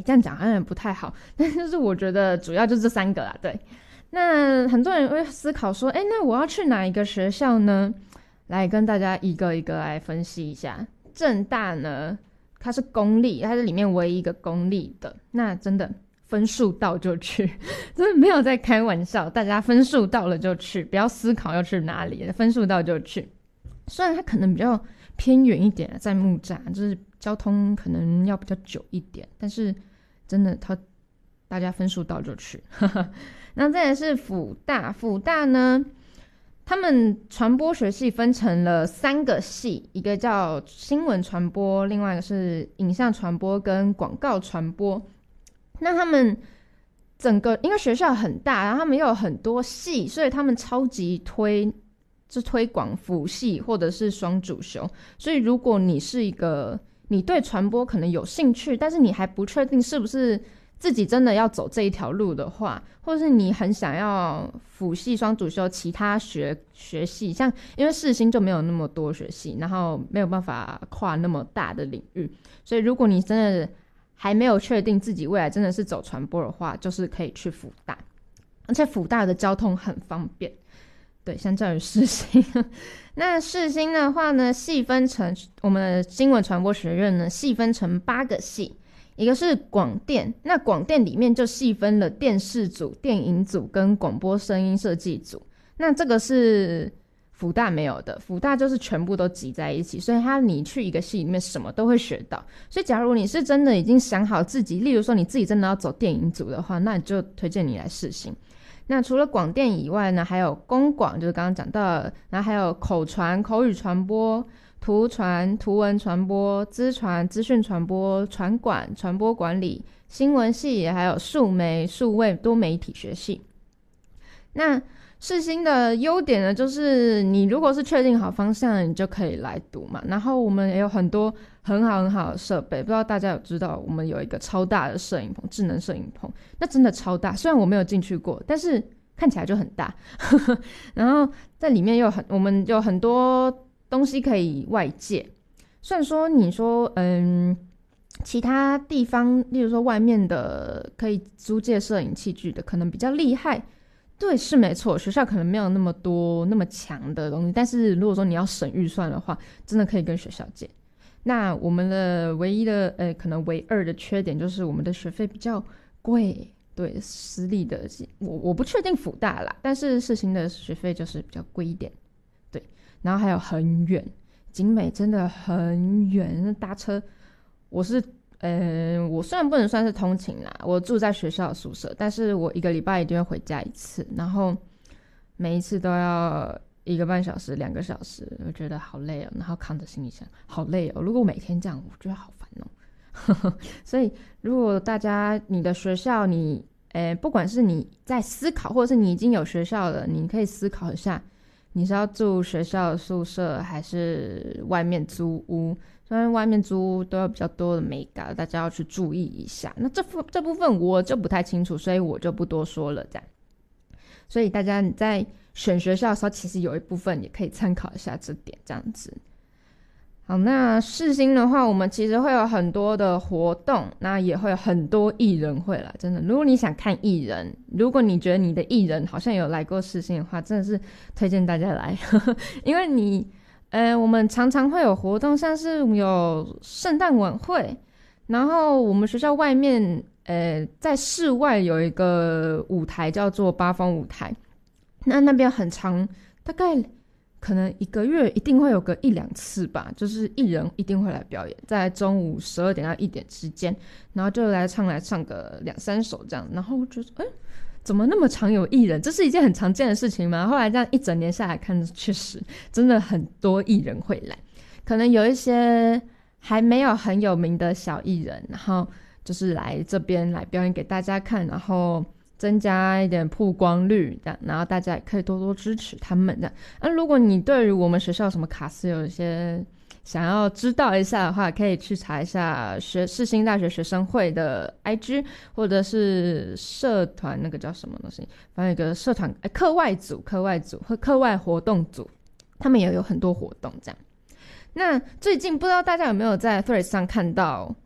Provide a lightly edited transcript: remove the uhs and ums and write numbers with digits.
这样讲好像也不太好，但是我觉得主要就这3个啦。对，那很多人会思考说，那我要去哪一个学校呢？来跟大家一个一个来分析一下。政大呢，它是公立，它是里面唯一一个公立的，那真的分数到就去，真的没有在开玩笑，大家分数到了就去，不要思考要去哪里，分数到就去。虽然它可能比较偏远一点，在木栅，就是交通可能要比较久一点，但是真的大家分数到就去。那再来是辅大，辅大呢，他们传播学系分成了3个系，一个叫新闻传播，另外一个是影像传播跟广告传播。那他们整个因为学校很大，然后他们又有很多系，所以他们超级推广辅系或者是双主修。所以如果你是你对传播可能有兴趣，但是你还不确定是不是自己真的要走这一条路的话，或是你很想要辅系双主修其他学系，像因为世新就没有那么多学系，然后没有办法跨那么大的领域，所以如果你真的还没有确定自己未来真的是走传播的话，就是可以去辅大，而且辅大的交通很方便，对，相较于世新。那世新的话呢，细分成我们的新闻传播学院呢，细分成8个系，一个是广电，那广电里面就细分了电视组、电影组跟广播声音设计组。那这个是辅大没有的，辅大就是全部都挤在一起，所以你去一个系里面什么都会学到。所以假如你是真的已经想好自己，例如说你自己真的要走电影组的话，那你就推荐你来世新。那除了广电以外呢，还有公广，就是刚刚讲到的，然后还有口传、口语传播、图传、图文传播、资传、资讯传播、传管、传播管理、新闻系，还有数媒、数位多媒体学系。那世新的优点呢，就是你如果是确定好方向，你就可以来读嘛。然后我们也有很多很好的设备，不知道大家有知道，我们有一个超大的摄影棚，智能摄影棚，那真的超大。虽然我没有进去过，但是看起来就很大。然后在里面我们有很多东西可以外借。虽然说你说其他地方，例如说外面的可以租借摄影器具的，可能比较厉害。对，是没错，学校可能没有那么多那么强的东西，但是如果说你要省预算的话，真的可以跟学校借。那我们的唯一的可能唯二的缺点就是我们的学费比较贵。对，私立的我不确定辅大啦，但是世新的学费就是比较贵一点。对，然后还有很远，景美真的很远，搭车我虽然不能算是通勤啦，我住在学校的宿舍，但是我1个礼拜一定会回家1次，然后每一次都要1个半小时、2个小时，我觉得好累哦，然后扛着行李箱，好累哦。如果每天这样，我觉得好烦哦。所以，如果你的学校不管是你在思考，或者是你已经有学校了，你可以思考一下，你是要住学校的宿舍，还是外面租屋？虽然外面租都有比较多的美感，大家要去注意一下。那这部分我就不太清楚，所以我就不多说了。这样，所以大家你在选学校的时候，其实有一部分也可以参考一下这点，这样子。好，那世新的话，我们其实会有很多的活动，那也会有很多艺人会来。真的，如果你想看艺人，如果你觉得你的艺人好像有来过世新的话，真的是推荐大家来，因为我们常常会有活动，像是有圣诞晚会，然后我们学校外面，在室外有一个舞台叫做八方舞台，那边很长，大概可能1个月一定会有个1-2次吧，就是艺人一定会来表演，在中午12点到1点之间，然后就来唱个2-3首这样，然后我觉得怎么那么常有艺人？这是一件很常见的事情吗？后来这样一整年下来看，确实真的很多艺人会来，可能有一些还没有很有名的小艺人，然后就是来这边来表演给大家看，然后增加一点曝光率，这样，然后大家也可以多多支持他们这样。如果你对于我们学校什么卡司有一些想要知道一下的话，可以去查一下世新大学学生会的 IG， 或者是社团那个叫什么东西，反正有个社团课外组和课外活动组，他们也有很多活动这样。那最近不知道大家有没有在 Threads 上看到